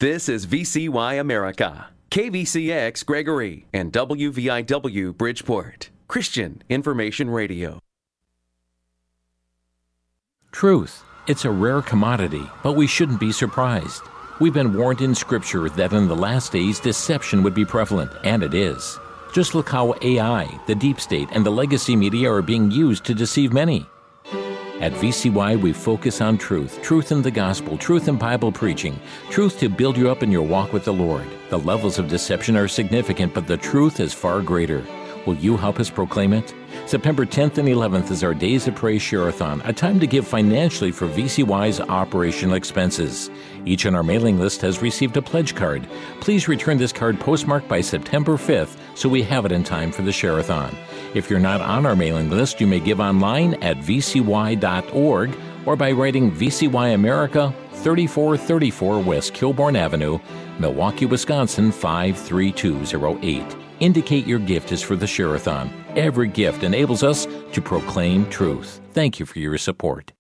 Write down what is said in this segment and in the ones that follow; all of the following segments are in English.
This is VCY America, KVCX Gregory, and WVIW Bridgeport, Christian Information Radio. Truth. It's a rare commodity, but we shouldn't be surprised. We've been warned in Scripture that in the last days deception would be prevalent, and it is. Just look how AI, the deep state, and the legacy media are being used to deceive many. At VCY, we focus on truth, truth in the gospel, truth in Bible preaching, truth to build you up in your walk with the Lord. The levels of deception are significant, but the truth is far greater. Will you help us proclaim it? September 10th and 11th is our Days of Praise Share-a-thon, a time to give financially for VCY's operational expenses. Each on our mailing list has received a pledge card. Please return this card postmarked by September 5th so we have it in time for the Share-a-thon. If you're not on our mailing list, you may give online at vcy.org or by writing VCY America, 3434 West Kilbourne Avenue, Milwaukee, Wisconsin, 53208. Indicate your gift is for the Share-a-thon. Every gift enables us to proclaim truth. Thank you for your support.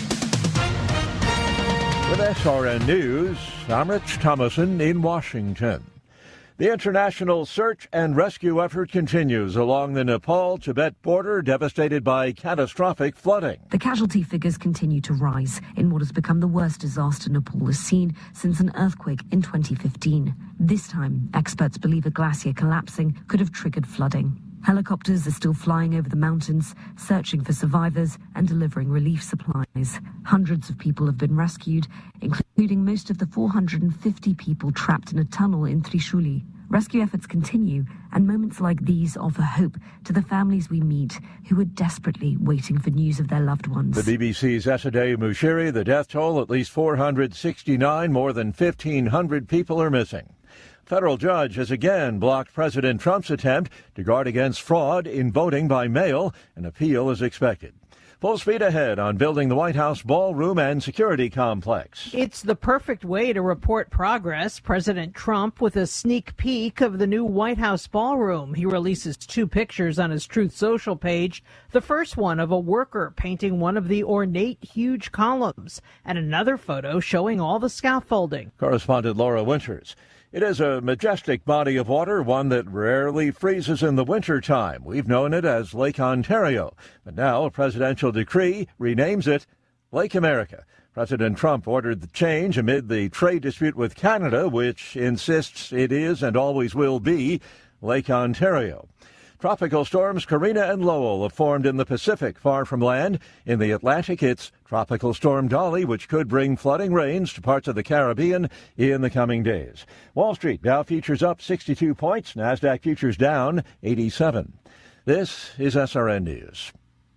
With SRN News, I'm Rich Thomason in Washington. The international search and rescue effort continues along the Nepal-Tibet border devastated by catastrophic flooding. The casualty figures continue to rise in what has become the worst disaster Nepal has seen since an earthquake in 2015. This time, experts believe a glacier collapsing could have triggered flooding. Helicopters are still flying over the mountains, searching for survivors and delivering relief supplies. Hundreds of people have been rescued, including most of the 450 people trapped in a tunnel in Trishuli. Rescue efforts continue, and moments like these offer hope to the families we meet who are desperately waiting for news of their loved ones. The BBC's Esadeh Mushiri, the death toll, at least 469, more than 1,500 people are missing. Federal judge has again blocked President Trump's attempt to guard against fraud in voting by mail. An appeal is expected. Full speed ahead on building the White House ballroom and security complex. It's the perfect way to report progress. President Trump with a sneak peek of the new White House ballroom. He releases 2 pictures on his Truth Social page. The first one of a worker painting one of the ornate, huge columns, and another photo showing all the scaffolding. Correspondent Laura Winters. It is a majestic body of water, one that rarely freezes in the wintertime. We've known it as Lake Ontario, but now a presidential decree renames it Lake America. President Trump ordered the change amid the trade dispute with Canada, which insists it is and always will be Lake Ontario. Tropical storms Karina and Lowell have formed in the Pacific, far from land. In the Atlantic, it's Tropical Storm Dolly, which could bring flooding rains to parts of the Caribbean in the coming days. Wall Street, Dow futures up 62 points, NASDAQ futures down 87. This is SRN News.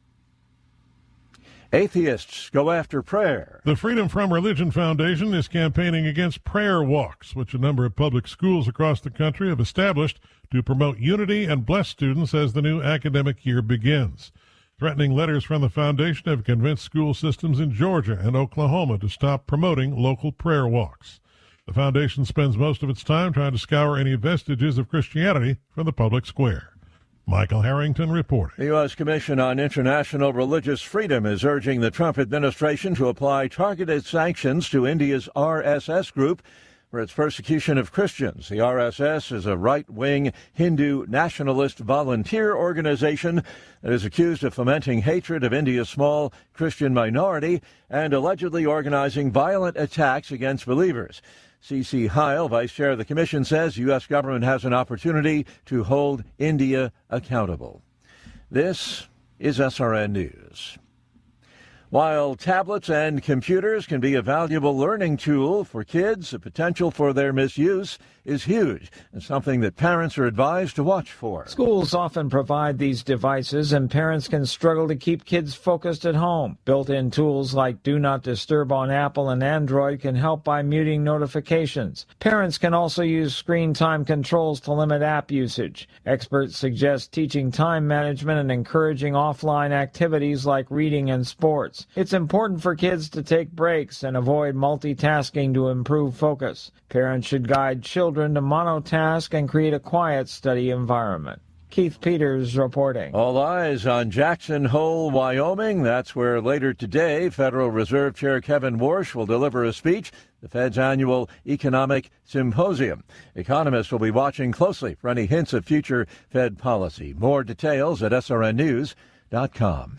Atheists go after prayer. The Freedom From Religion Foundation is campaigning against prayer walks, which a number of public schools across the country have established to promote unity and bless students as the new academic year begins. Threatening letters from the foundation have convinced school systems in Georgia and Oklahoma to stop promoting local prayer walks. The foundation spends most of its time trying to scour any vestiges of Christianity from the public square. Michael Harrington reporting. The U.S. Commission on International Religious Freedom is urging the Trump administration to apply targeted sanctions to India's RSS group for its persecution of Christians. The RSS is a right-wing Hindu nationalist volunteer organization that is accused of fomenting hatred of India's small Christian minority and allegedly organizing violent attacks against believers. C.C. Heil, vice chair of the commission, says the U.S. government has an opportunity to hold India accountable. This is SRN News. While tablets and computers can be a valuable learning tool for kids, the potential for their misuse is huge and something that parents are advised to watch for. Schools often provide these devices, and parents can struggle to keep kids focused at home. Built-in tools like Do Not Disturb on Apple and Android can help by muting notifications. Parents can also use screen time controls to limit app usage. Experts suggest teaching time management and encouraging offline activities like reading and sports. It's important for kids to take breaks and avoid multitasking to improve focus. Parents should guide children to monotask and create a quiet study environment. Keith Peters reporting. All eyes on Jackson Hole, Wyoming. That's where later today Federal Reserve Chair Kevin Warsh will deliver a speech, the Fed's annual economic symposium. Economists will be watching closely for any hints of future Fed policy. More details at srnnews.com.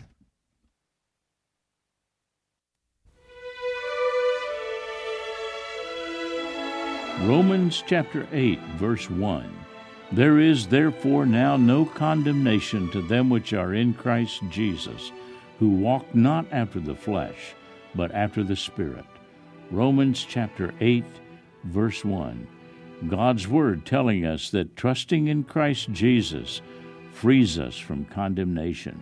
Romans chapter 8, verse 1. There is therefore now no condemnation to them which are in Christ Jesus, who walk not after the flesh, but after the Spirit. Romans chapter 8, verse 1. God's Word telling us that trusting in Christ Jesus frees us from condemnation.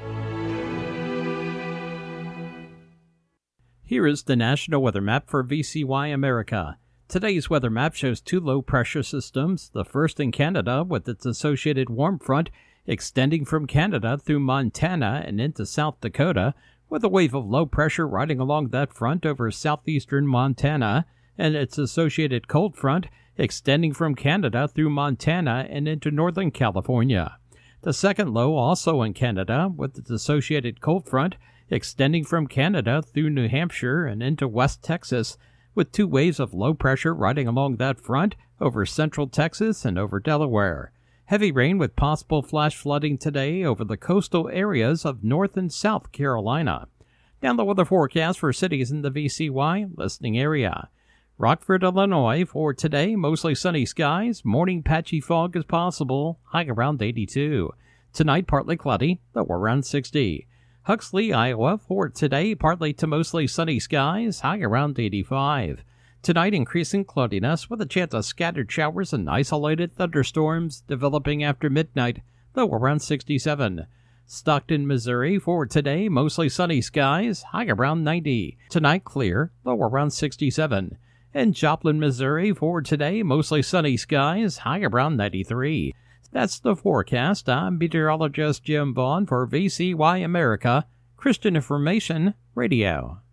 Here is the National Weather Map for VCY America. Today's weather map shows two low-pressure systems, the first in Canada with its associated warm front extending from Canada through Montana and into South Dakota, with a wave of low pressure riding along that front over southeastern Montana, and its associated cold front extending from Canada through Montana and into northern California. The second low also in Canada with its associated cold front extending from Canada through New Hampshire and into West Texas, with two waves of low pressure riding along that front over central Texas and over Delaware. Heavy rain with possible flash flooding today over the coastal areas of North and South Carolina. Now the weather forecast for cities in the VCY listening area. Rockford, Illinois, for today, mostly sunny skies. Morning patchy fog is possible, high around 82. Tonight, partly cloudy, low around 60. Huxley, Iowa, for today, partly to mostly sunny skies, high around 85. Tonight, increasing cloudiness with a chance of scattered showers and isolated thunderstorms developing after midnight, low around 67. Stockton, Missouri, for today, mostly sunny skies, high around 90. Tonight, clear, low around 67. And Joplin, Missouri, for today, mostly sunny skies, high around 93. That's the forecast. I'm meteorologist Jim Vaughn for VCY America, Christian Information Radio.